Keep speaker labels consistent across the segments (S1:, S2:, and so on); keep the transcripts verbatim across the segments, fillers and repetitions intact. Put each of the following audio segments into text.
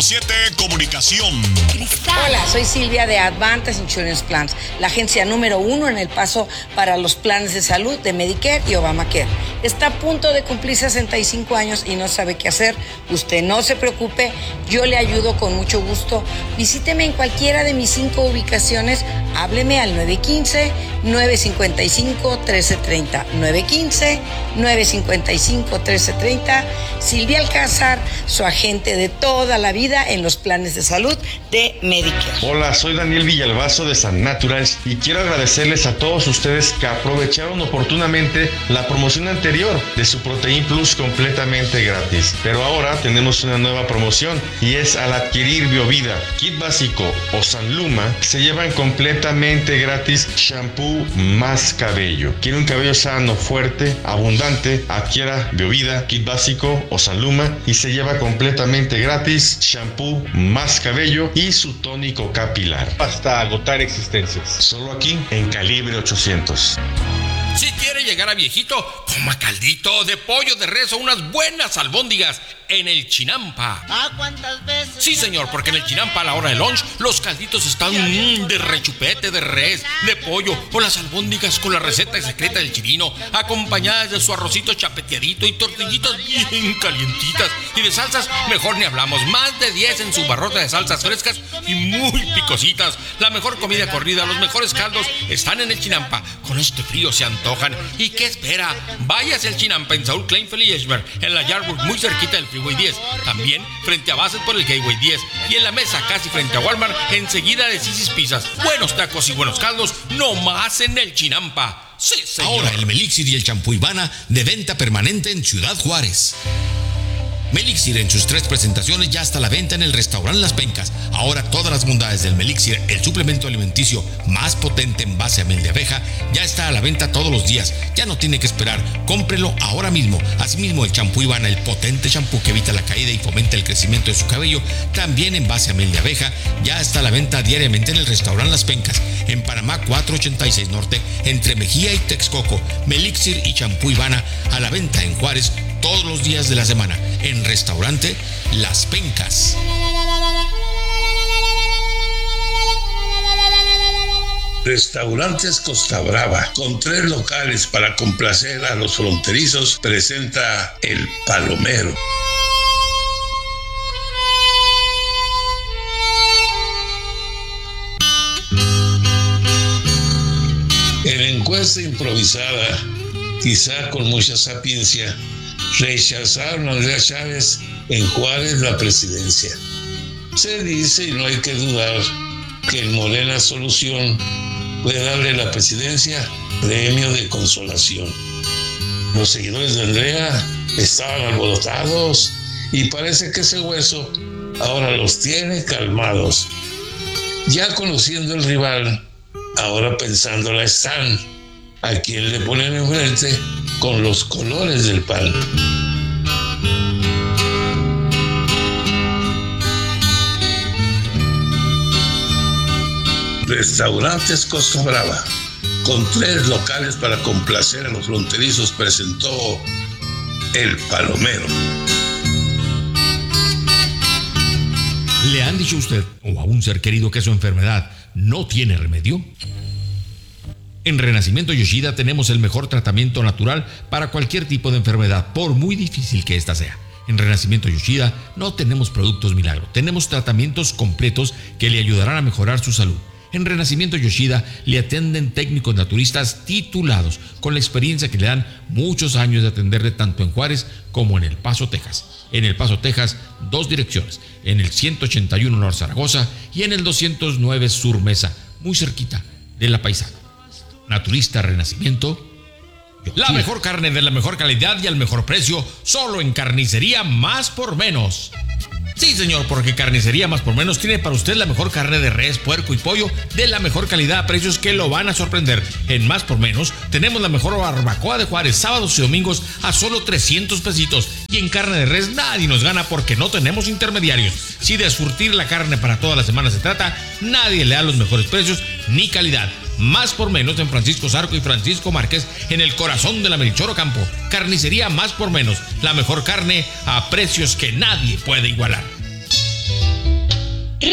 S1: siete Comunicación.
S2: Cristal.
S3: Hola, soy Silvia de Advantage Insurance Plans, la agencia número uno en El Paso para los planes de salud de Medicare y Obamacare. Está a punto de cumplir sesenta y cinco años y no sabe qué hacer. Usted no se preocupe, yo le ayudo con mucho gusto. Visíteme en cualquiera de mis cinco ubicaciones. Hábleme al nueve uno cinco, nueve cinco cinco, uno tres tres cero. nueve uno cinco, nueve cinco cinco, uno tres tres cero. Silvia Alcázar, su agente de toda la vida en los planes de salud de Medicare.
S4: Hola, soy Daniel Villalbazo de San Naturals y quiero agradecerles a todos ustedes que aprovecharon oportunamente la promoción anterior de su Protein Plus completamente gratis. Pero ahora tenemos una nueva promoción y es al adquirir BioVida, Kit Básico o Sanluma, se llevan completamente gratis shampoo más cabello. ¿Quiere un cabello sano, fuerte, abundante? Adquiera BioVida, Kit Básico o Sanluma y se lleva completamente gratis shampoo más cabello y su tónico capilar hasta agotar existencias. Solo aquí en Calibre ochocientos.
S5: Si quiere llegar a viejito, coma caldito de pollo de res o unas buenas albóndigas en el Chinampa.
S6: ¿Ah, cuántas veces?
S5: Sí, señor, porque en el Chinampa a la hora de lunch los calditos están mmm, de rechupete, de res, de pollo o las albóndigas con la receta secreta del chirino, acompañadas de su arrocito chapeteadito y tortillitas bien calientitas. Y de salsas, mejor ni hablamos. Más de diez en su barrota de salsas frescas y muy picositas. La mejor comida corrida, los mejores caldos están en el Chinampa. Con este frío se antojan. ¿Y qué espera? Váyase al Chinampa en Saúl Kleinfeld y Eschberg, en la Yardburg, muy cerquita del Freeway diez. También frente a Bassett por el Gateway diez. Y en la mesa, casi frente a Walmart, enseguida de Sisi's Pizzas. Buenos tacos y buenos caldos, no más en el Chinampa. Sí, señor.
S7: Ahora el Melixir y el champú Ivana de venta permanente en Ciudad Juárez. Melixir en sus tres presentaciones ya está a la venta en el restaurante Las Pencas. Ahora todas las bondades del Melixir, el suplemento alimenticio más potente en base a miel de abeja, ya está a la venta todos los días. Ya no tiene que esperar, cómprelo ahora mismo. Asimismo el champú Ivana, el potente champú que evita la caída y fomenta el crecimiento de su cabello, también en base a miel de abeja, ya está a la venta diariamente en el restaurante Las Pencas, en Panamá cuatrocientos ochenta y seis Norte, entre Mejía y Texcoco. Melixir y champú Ivana a la venta en Juárez todos los días de la semana, en restaurante Las Pencas.
S8: Restaurantes Costa Brava, con tres locales para complacer a los fronterizos, presenta El Palomero. En encuesta improvisada, quizá con mucha sapiencia, rechazaron a Andrea Chávez en Juárez la presidencia. Se dice, y no hay que dudar, que el Morena Solución puede darle la presidencia premio de consolación. Los seguidores de Andrea estaban alborotados y parece que ese hueso ahora los tiene calmados. Ya conociendo el rival, ahora pensándola están a quien le ponen enfrente con los colores del P A N. Restaurantes Costa Brava, con tres locales para complacer a los fronterizos, presentó El Palomero.
S7: ¿Le han dicho a usted o a un ser querido que su enfermedad no tiene remedio? En Renacimiento Yoshida tenemos el mejor tratamiento natural para cualquier tipo de enfermedad, por muy difícil que ésta sea. En Renacimiento Yoshida no tenemos productos milagro, tenemos tratamientos completos que le ayudarán a mejorar su salud. En Renacimiento Yoshida le atienden técnicos naturistas titulados, con la experiencia que le dan muchos años de atenderle tanto en Juárez como en El Paso, Texas. En El Paso, Texas, dos direcciones, en el ciento ochenta y uno Norte Zaragoza y en el doscientos nueve Sur Mesa, muy cerquita de La Paisana. Naturista Renacimiento Yoshida. La mejor carne de la mejor calidad y al mejor precio, solo en Carnicería Más por Menos. Sí, señor, porque Carnicería Más por Menos tiene para usted la mejor carne de res, puerco y pollo de la mejor calidad a precios que lo van a sorprender. En Más por Menos tenemos la mejor barbacoa de Juárez, sábados y domingos a solo trescientos pesitos. Y en carne de res nadie nos gana porque no tenemos intermediarios. Si de surtir la carne para toda la semana se trata, nadie le da los mejores precios ni calidad. Más por Menos en Francisco Zarco y Francisco Márquez, en el corazón de la Melchor Ocampo. Carnicería Más por Menos, la mejor carne a precios que nadie puede igualar.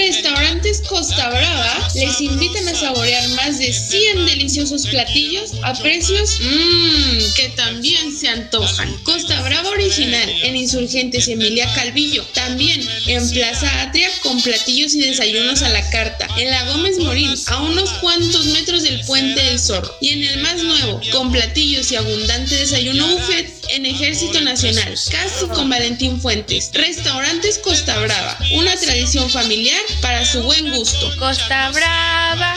S1: Restaurantes Costa Brava les invitan a saborear más de cien deliciosos platillos a precios mmm, que también se antojan. Costa Brava Original en Insurgentes Emilia Calvillo, también en Plaza Atria con platillos y desayunos a la carta, en la Gómez Morín a unos cuantos metros del Puente del Zorro, y en el más nuevo con platillos y abundante desayuno buffet en Ejército Nacional, casi con Valentín Fuentes. Restaurantes Costa Brava, una tradición familiar para su buen gusto. Costa Brava.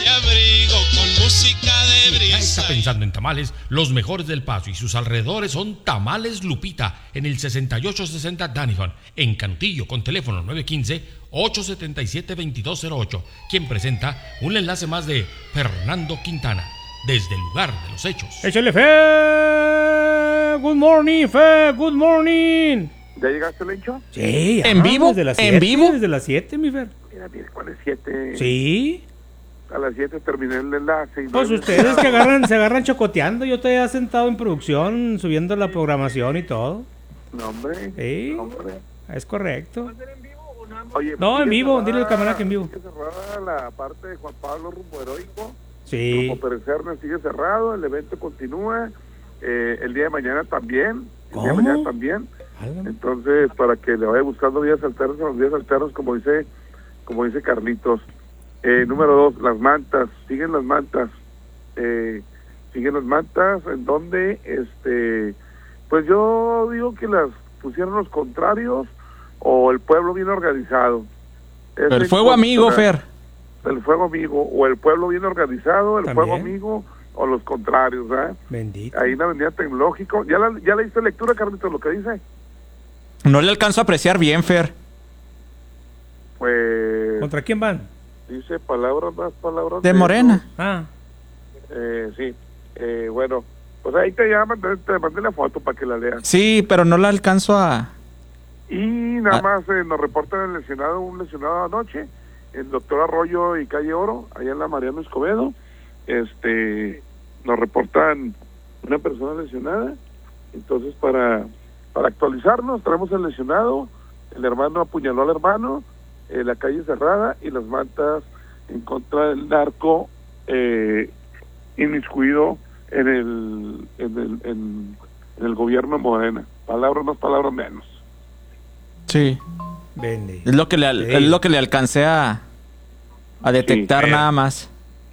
S5: Ya está pensando en tamales, los mejores del Paso y sus alrededores son Tamales Lupita en el sesenta y ocho sesenta Danijón, en Cantillo, con teléfono nueve uno cinco, ocho siete siete, dos dos cero ocho, quien presenta un enlace más de Fernando Quintana, desde el lugar de los hechos.
S2: ¡Échale, Fe! ¡Good morning, Fe! ¡Good morning!
S6: ¿Ya llegaste, Lencho?
S2: Sí, ya,
S9: ¿En vivo?
S2: Desde las
S9: ¿En
S2: siete,
S9: vivo?
S2: Desde las siete, mi Fer.
S6: Mira, miércoles siete.
S2: Sí.
S6: A las siete terminé el enlace. Y
S2: Pues
S6: no
S2: ustedes que agarran, se agarran chocoteando, yo todavía sentado en producción, subiendo la programación y todo.
S6: No, hombre.
S2: Sí,
S6: Hombre.
S2: es correcto.
S6: Oye,
S2: No, en
S6: sigue
S2: vivo,
S6: cerrada-
S2: dile al camarada que en vivo.
S6: Sigue cerrada la parte de Juan Pablo Rumbo Heroico.
S2: Sí.
S6: Grupo Pérez Serna sigue cerrado, el evento continúa. Eh, el día de mañana también. El día de
S2: ¿Cómo?
S6: mañana también. Entonces, para que le vaya buscando vías alternas a los días alternos, como dice, como dice Carlitos. Eh, número dos, las mantas, siguen las mantas, eh, siguen las mantas, en donde, este, pues yo digo que las pusieron los contrarios o el pueblo bien organizado. Es
S9: El
S6: en
S9: fuego
S6: contra-
S9: amigo, Fer.
S6: El fuego amigo, o el pueblo bien organizado, el
S2: También.
S6: fuego amigo, o los contrarios, ¿verdad?
S2: Bendito.
S6: Ahí en la avenida Tecnológico, ¿ya la, ya le diste lectura, Carlitos, lo que dice?
S9: No le alcanzo a apreciar bien, Fer.
S6: Pues,
S2: ¿Contra quién van?
S6: dice palabras más, palabras
S9: De Morena.
S2: Ah,
S6: Eh, sí, eh, bueno, pues ahí te llaman, te, te mandé la foto para que la leas.
S9: Sí, pero no la alcanzo a...
S6: Y nada
S9: Ah.
S6: más eh, nos reportan el lesionado, un lesionado anoche, el doctor Arroyo y Calle Oro, allá en la Mariano Escobedo. Este, nos reportan una persona lesionada. Entonces, para, para actualizarnos, traemos el lesionado, el hermano apuñaló al hermano, eh, la calle cerrada y las mantas en contra del narco eh, inmiscuido en el, en el, en, en el gobierno de Morena. Palabras más, palabras menos.
S9: Sí.
S2: vende.
S9: Es lo que le, al-
S2: Sí.
S9: es lo que le alcancé a, a detectar
S6: Sí.
S9: nada más.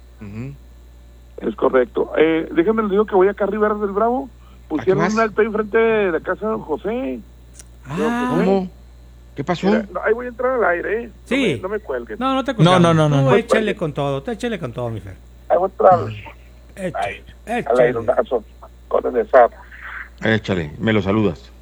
S6: Es correcto. Eh, déjenme les digo que voy acá arriba del Bravo. Pusieron
S10: vas?
S6: un alto ahí enfrente de la casa de don José.
S2: Ah,
S10: ¿Cómo? ¿Qué pasó?
S6: Mira, no, ahí voy a entrar al aire, ¿eh?
S2: Sí.
S6: No me, no me cuelguen.
S2: no, no te
S9: No, no, no, no,
S2: Tú
S9: no.
S2: échale con todo, tú échale con todo, mi Fer.
S6: Ahí voy a entrar
S2: Échale,
S6: al
S2: échale.
S6: aironazo con el S A P.
S10: Échale, me lo saludas.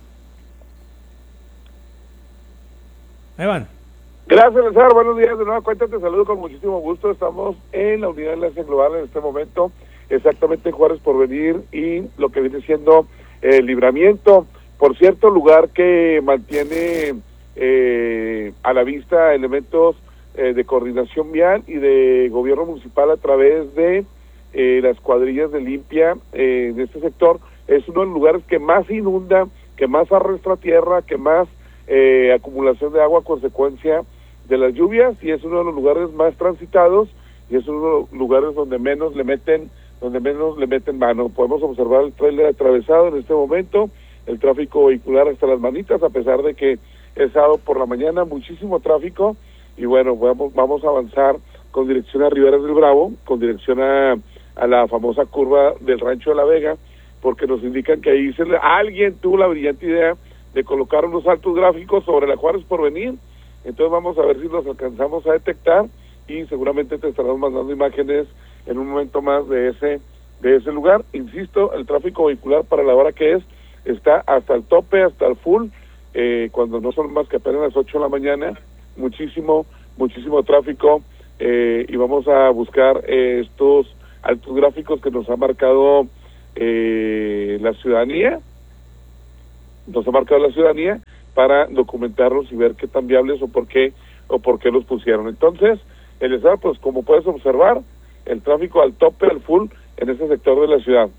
S2: Ahí van.
S6: Gracias, César. Buenos días. De nueva cuenta te saludo con muchísimo gusto. Estamos en la unidad de enlace global en este momento, exactamente en Juárez Porvenir y lo que viene siendo el Libramiento. Por cierto, lugar que mantiene eh, a la vista elementos eh, de coordinación vial y de gobierno municipal a través de eh, las cuadrillas de limpia eh, en este sector. Es uno de los lugares que más inunda, que más arrastra tierra, que más eh, acumulación de agua a consecuencia de las lluvias, y es uno de los lugares más transitados y es uno de los lugares donde menos le meten donde menos le meten mano. Podemos observar el tráiler atravesado en este momento, el tráfico vehicular hasta las manitas, a pesar de que es sábado por la mañana, muchísimo tráfico, y bueno, vamos, vamos a avanzar con dirección a Riberas del Bravo, con dirección a, a la famosa curva del Rancho de la Vega, porque nos indican que ahí se le, alguien tuvo la brillante idea de colocar unos altos gráficos sobre la Juárez Porvenir. Entonces vamos a ver si los alcanzamos a detectar y seguramente te estaremos mandando imágenes en un momento más de ese de ese lugar. Insisto, el tráfico vehicular para la hora que es está hasta el tope, hasta el full, eh, cuando no son más que apenas las ocho de la mañana, muchísimo, muchísimo tráfico, eh, y vamos a buscar eh, estos altos gráficos que nos ha marcado eh, la ciudadanía, nos ha marcado la ciudadanía para documentarlos y ver qué tan viables o por qué o por qué los pusieron. Entonces, el estado, pues como puedes observar, el tráfico al tope, al full, en ese sector de la ciudad.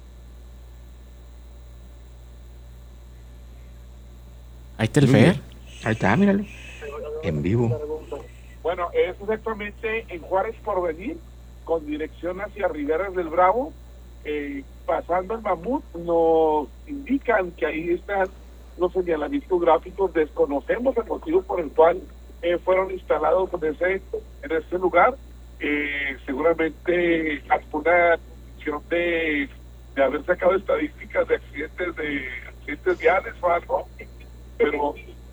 S9: Ahí está el Fer.
S10: Ahí está, míralo. En vivo.
S6: Bueno, es exactamente en Juárez Porvenir, con dirección hacia Riberas del Bravo. Eh, pasando el Mamut, nos indican que ahí están los señalamientos gráficos. Desconocemos el motivo por el cual eh, fueron instalados en ese, en ese lugar. Eh, seguramente alguna cuestión de, de haber sacado estadísticas de accidentes de accidentes viales o algo, pero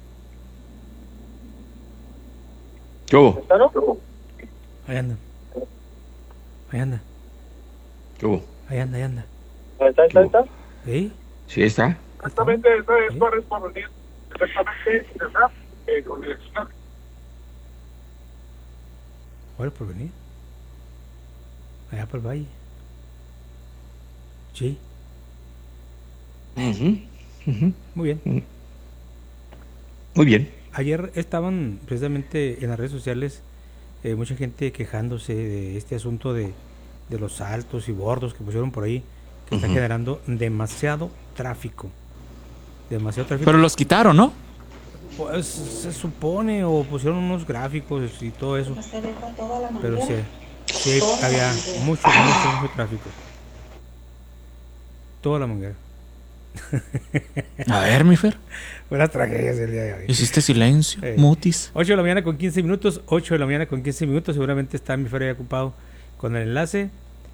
S10: ¿qué hubo?
S6: ¿Está
S2: Ahí anda. Ahí anda.
S10: ¿Qué hubo?
S2: Ahí anda, ahí anda.
S6: ¿Ahí está, ahí está, ahí está?
S2: ¿Sí?
S10: Sí, está.
S6: Exactamente, eso es Juárez Porvenir. Exactamente, ¿verdad? Eh, con dirección.
S2: Juárez Porvenir. Allá por el valle. Sí.
S10: Uh-huh. Uh-huh.
S2: Muy bien.
S10: Uh-huh. Muy bien.
S2: Ayer estaban precisamente en las redes sociales eh, mucha gente quejándose de este asunto de, de los saltos y bordos que pusieron por ahí, que uh-huh. está generando demasiado tráfico. Demasiado tráfico.
S9: Pero los quitaron, ¿no?
S2: Pues se supone, o pusieron unos gráficos y todo eso. Pero sí, sí había mucho, mucho, mucho tráfico. Toda la manguera.
S9: A ver, mi Fer.
S2: Buenas tragedias el día de hoy.
S9: Hiciste silencio, eh. mutis.
S2: ocho de la mañana con quince minutos. ocho de la mañana con quince minutos. Seguramente está mi Fer ahí ocupado con el enlace.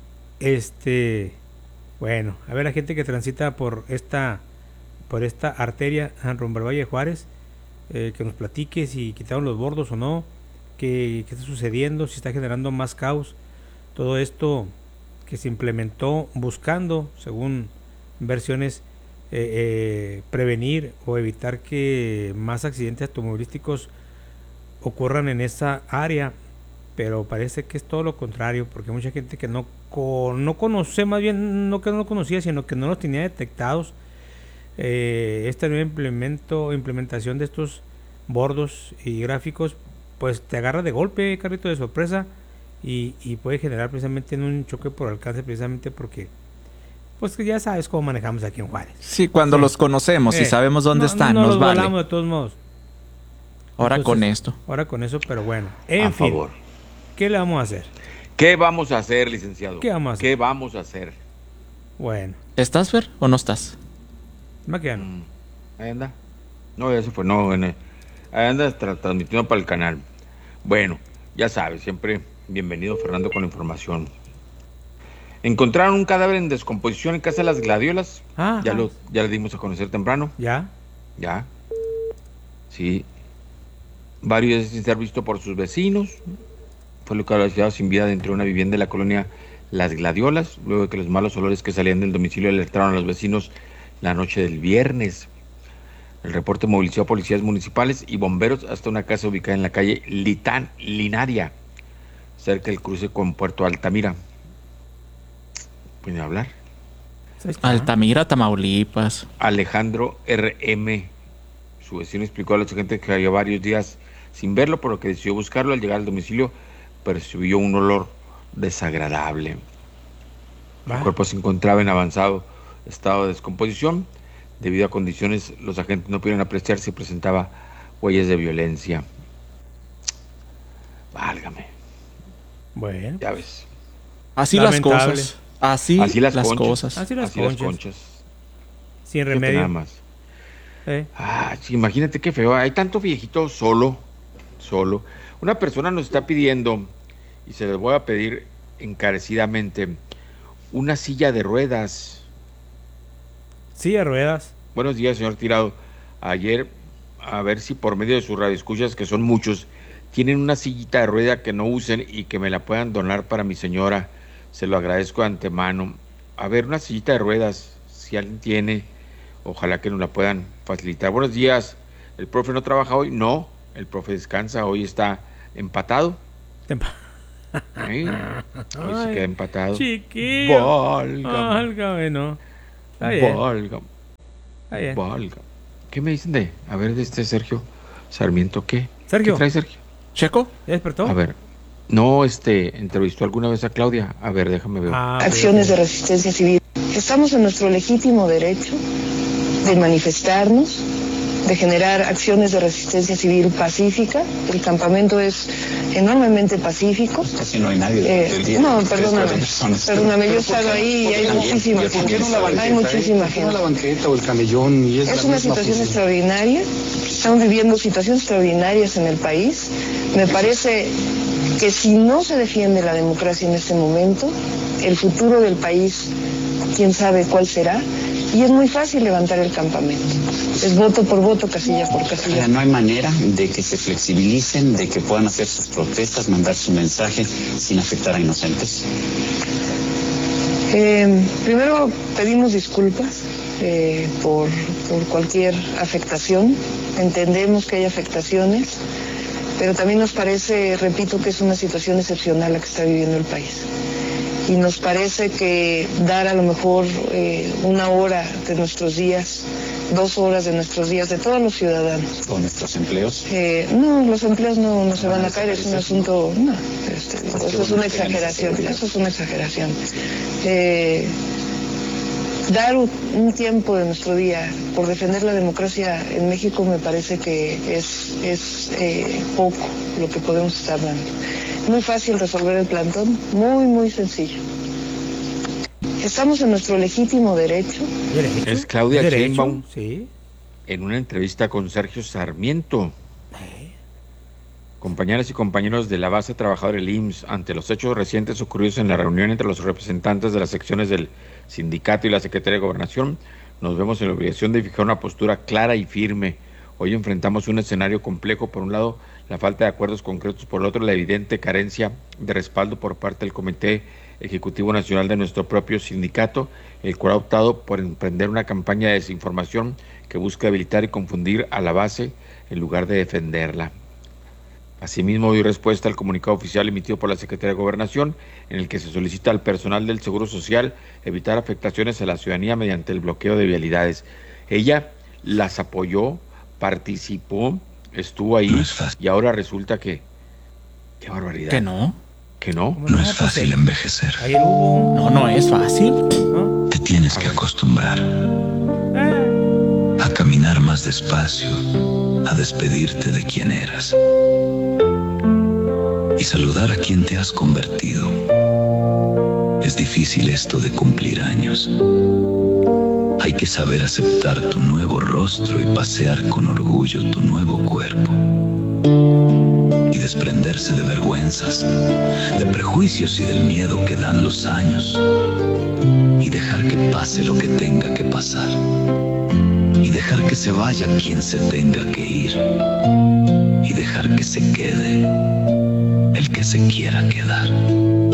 S2: Este. Bueno, a ver la gente que transita por esta por esta arteria rumbo al Valle de Juárez. Eh, que nos platique si quitaron los bordos o no. Qué, qué está sucediendo. Si está generando más caos. Todo esto que se implementó buscando, según versiones, Eh, eh, prevenir o evitar que más accidentes automovilísticos ocurran en esa área, pero parece que es todo lo contrario, porque mucha gente que no con, no conoce, más bien no que no lo conocía, sino que no los tenía detectados. Eh, esta nueva implemento, implementación de estos bordos y gráficos, pues te agarra de golpe, carrito de sorpresa, y, y puede generar precisamente en un choque por alcance, precisamente porque pues que ya sabes cómo manejamos aquí en Juárez.
S9: Sí, cuando sí. los conocemos eh, y sabemos dónde
S2: no,
S9: están,
S2: no
S9: nos
S2: los
S9: vale.
S2: volamos de todos modos.
S9: Ahora
S2: Entonces,
S9: con esto.
S2: Ahora con eso, pero bueno. En
S10: a
S2: fin,
S10: favor.
S2: ¿Qué le vamos a hacer?
S10: ¿Qué vamos a hacer, licenciado?
S2: ¿Qué vamos a hacer?
S10: ¿Qué vamos a hacer?
S2: Bueno.
S9: ¿Estás, Fer, o no estás?
S2: Maquiano.
S10: Mm, ahí anda. No, ya se fue. No, ahí anda tra- transmitiendo para el canal. Bueno, ya sabes, siempre bienvenido Fernando con la información. Encontraron un cadáver en descomposición en casa de las Gladiolas.
S2: Ah,
S10: ya lo ya le dimos a conocer temprano.
S2: ¿Ya?
S10: Ya. Sí. Varios sin ser visto por sus vecinos. Fue localizado sin vida dentro de una vivienda de la colonia Las Gladiolas, luego de que los malos olores que salían del domicilio alertaron a los vecinos la noche del viernes. El reporte movilizó a policías municipales y bomberos hasta una casa ubicada en la calle Litán Linaria, cerca del cruce con Puerto Altamira. ¿Pueden hablar?
S9: Altamira, Tamaulipas.
S10: Alejandro R M, su vecino, explicó a los agentes que había varios días sin verlo, por lo que decidió buscarlo. Al llegar al domicilio percibió un olor desagradable.
S2: ¿Va?
S10: El cuerpo se encontraba en avanzado estado de descomposición. Debido a condiciones, los agentes no pudieron apreciar si presentaba huellas de violencia. Válgame.
S2: Bueno.
S10: Ya ves.
S9: Así Lamentable. las cosas. Así,
S10: Así las,
S9: las
S10: conchas.
S9: cosas.
S2: Así las,
S10: Así
S2: conchas.
S10: las conchas.
S2: Sin remedio.
S10: Nada más.
S2: ¿Eh?
S10: Ah, sí, imagínate qué feo. Hay tanto viejito solo. Solo. Una persona nos está pidiendo, y se les voy a pedir encarecidamente, una silla de ruedas.
S2: Silla de ruedas.
S10: Buenos días, señor Tirado. Ayer, a ver si por medio de sus radioescuchas, que son muchos, tienen una sillita de rueda que no usen y que me la puedan donar para mi señora. Se lo agradezco de antemano. A ver, una sillita de ruedas, si alguien tiene, ojalá que nos la puedan facilitar. Buenos días. ¿El profe no trabaja hoy? No, el profe descansa. Hoy está empatado.
S2: Empa-
S10: ¿Sí? Hoy
S2: Ay,
S10: se queda empatado.
S2: Chiquillo.
S10: Válgame.
S2: Válgame, no. Está bien.
S10: Válgame.
S2: Está bien.
S10: Válgame. ¿Qué me dicen de, a ver, de este Sergio Sarmiento? ¿Qué?
S2: Sergio.
S10: ¿Qué trae Sergio?
S9: ¿Checo?
S2: ¿Ya despertó?
S10: A ver. No, este, entrevistó alguna vez a Claudia. A ver, déjame ver.
S2: Ah,
S11: Acciones de resistencia civil. Estamos en nuestro legítimo derecho de manifestarnos, de generar acciones de resistencia civil pacífica. El campamento es enormemente pacífico.
S12: Casi no hay nadie. Eh,
S11: no, perdóname, perdóname, yo he estado ahí y hay muchísima gente. Hay muchísima gente.
S12: La banqueta o el camellón y es,
S11: es una situación función. extraordinaria. Estamos viviendo situaciones extraordinarias en el país. Me parece que si no se defiende la democracia en este momento, el futuro del país, quién sabe cuál será. Y es muy fácil levantar el campamento. Es voto por voto, casilla por casilla.
S12: No hay manera de que se flexibilicen, de que puedan hacer sus protestas, mandar su mensaje sin afectar a inocentes.
S11: Eh, primero pedimos disculpas eh, por, por cualquier afectación. Entendemos que hay afectaciones, pero también nos parece, repito, que es una situación excepcional la que está viviendo el país. Y nos parece que dar a lo mejor eh, una hora de nuestros días, dos horas de nuestros días, de todos los ciudadanos.
S12: ¿Con nuestros empleos?
S11: Eh, no, los empleos no, no se van a caer, es un asunto, no, este, eso es una exageración, eso es una exageración. Eh, dar un, un tiempo de nuestro día por defender la democracia en México me parece que es, es eh, poco lo que podemos estar dando. Muy fácil resolver el plantón, muy, muy sencillo. Estamos en nuestro legítimo derecho.
S10: Es Claudia Sheinbaum,
S2: sí,
S10: en una entrevista con Sergio Sarmiento. Compañeras y compañeros de la base trabajadora del I M S S, ante los hechos recientes ocurridos en la reunión entre los representantes de las secciones del sindicato y la Secretaría de Gobernación, nos vemos en la obligación de fijar una postura clara y firme. Hoy enfrentamos un escenario complejo, por un lado la falta de acuerdos concretos, por el otro la evidente carencia de respaldo por parte del Comité Ejecutivo Nacional de nuestro propio sindicato, el cual ha optado por emprender una campaña de desinformación que busca debilitar y confundir a la base en lugar de defenderla. Asimismo, dio respuesta al comunicado oficial emitido por la Secretaría de Gobernación, en el que se solicita al personal del Seguro Social evitar afectaciones a la ciudadanía mediante el bloqueo de vialidades. Ella las apoyó, participó, estuvo ahí, no y ahora resulta que... ¡Qué barbaridad!
S9: ¿Que no?
S10: ¿Que no?
S13: No es fácil envejecer.
S9: No, no es fácil.
S13: Te tienes que acostumbrar a caminar más despacio, a despedirte de quien eras y saludar a quien te has convertido. Es difícil esto de cumplir años. Hay que saber aceptar tu nuevo rostro y pasear con orgullo tu nuevo cuerpo. Y desprenderse de vergüenzas, de prejuicios y del miedo que dan los años. Y dejar que pase lo que tenga que pasar. Y dejar que se vaya quien se tenga que ir. Y dejar que se quede el que se quiera quedar.